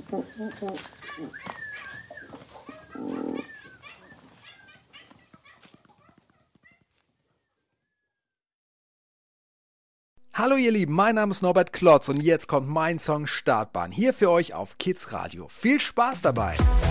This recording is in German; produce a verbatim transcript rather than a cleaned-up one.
Hallo ihr Lieben, mein Name ist Norbert Klotz und jetzt kommt mein Song Startbahn hier für euch auf Kids Radio. Viel Spaß dabei!